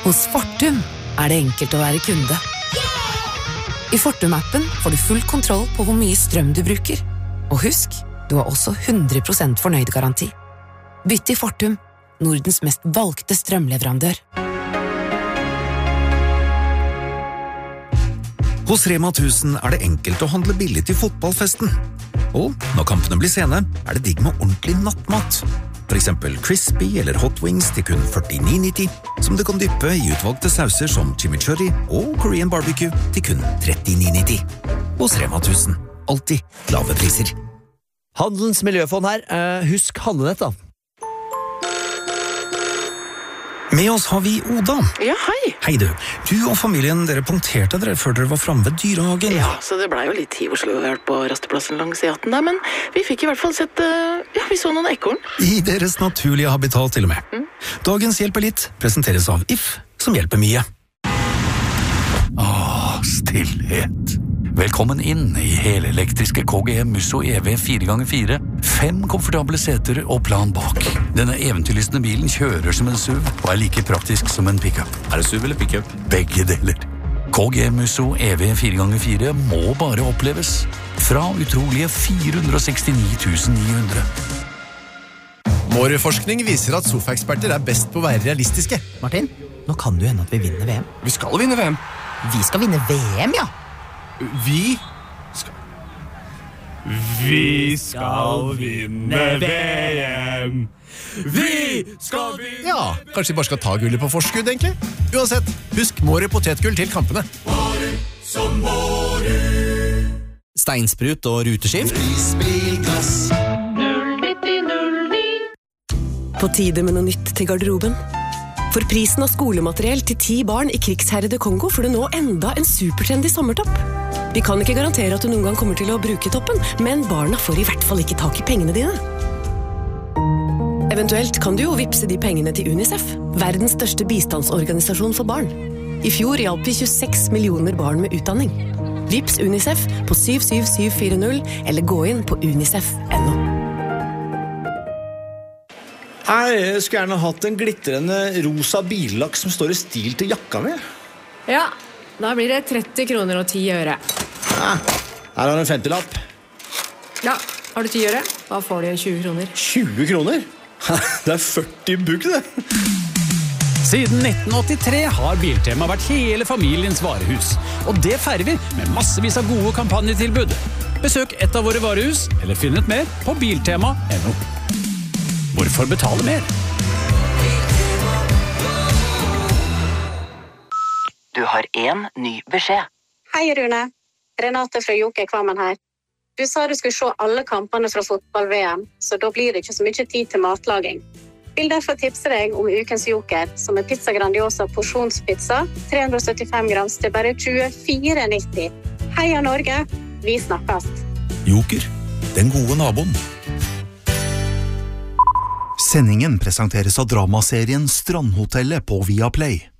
Hos Fortum det enkelt å være kunde. I Fortum-appen får du full kontroll på hvor mye strøm du bruker. Og husk, du har også 100% fornøyd-garanti. Bytt til Fortum, Nordens mest valgte strømleverandør. Hos Rema 1000 det enkelt å handle billig til fotballfesten. Og når kampene blir sene, det digg med ordentlig nattmat. For eksempel crispy eller hot wings til kun 49,90, som du kan dyppe i utvalgte sauser som chimichurri og Korean barbecue til kun 39,90. Hos Rema 1000. Alltid lave priser. Handelens miljøfond her. Husk handlenett da. Med oss har vi Oda. Ja, hei. Hei du. Du og familien, dere punkterte dere før dere var fremme ved dyrehagen. Ja, så det ble jo litt tid Oslo på rasteplassen langs E18 der, men vi fikk i hvert fall sett, vi så noen ekorn. I deres naturlige habitat til og med. Dagens hjelper litt presenteres av If, som hjelper mye. Stillhet. Velkommen inn i helelektriske KGM Musso EV 4x4. 5 komfortable seter og plan bak. Denne eventyrlystne bilen kjører som en SUV og like praktisk som en pickup. Det SUV eller pickup? Begge deler. KGM Musso EV 4x4 må bare oppleves. Fra utrolige 469.900. Vår forskning viser at sofaeksperter best på å være realistiske. Martin, nå kan det jo hende at vi vinner VM. Vi skal vinne VM. Vi skal vinne VM, ja. Vi skal vinne VM. Vi skal vinne. Ja, kanskje vi bare skal ta gullet på forskudd, egentlig. Uansett, husk Mårud potetgull til kampene. Mårud som Mårud. Steinsprut og ruteskift. Isbilglass. 09009. På tide med noe nytt til garderoben. For prisen av skolemateriell til 10 barn i krigsherrede Kongo får du nå enda en supertrendy sommertopp. Vi kan ikke garantere at du noen gang kommer til å bruke toppen, men barna får i hvert fall ikke tak i pengene dine. Eventuelt kan du jo vipse de pengene til UNICEF, verdens største bistandsorganisasjon for barn. I fjor hjalp vi 26 millioner barn med utdanning. Vips UNICEF på 77740, eller gå inn på unicef.no. Jeg skulle gjerne hatt en glitrende rosa billakk som står i stil til jakka mi. Ja, da blir det 30 kroner og 10 øre. Her har du en 50-lapp. Ja, har du 10 øre? Da får du 20 kroner. 20 kroner? Det 40 bugg, det. Siden 1983 har Biltema vært hele familiens varehus. Og det feirer vi med massevis av gode kampanjetilbud. Besøk et av våre varehus, eller finn ut mer på biltema.no. Hvorfor betale mer? Du har en ny beskjed. Hei Rune, Renate fra Joker Kvammen her. Du sa du skulle se alle kampene fra fotball-VM, så da blir det ikke så mye tid til matlaging. Vil derfor tipse deg om ukens Joker, som Pizza Grandiosa porsjonspizza, 375 grams til bare 24,90. Heia Norge, vi snakkes. Joker, den gode naboen. Sendingen presenteres av dramaserien Strandhotellet på Viaplay.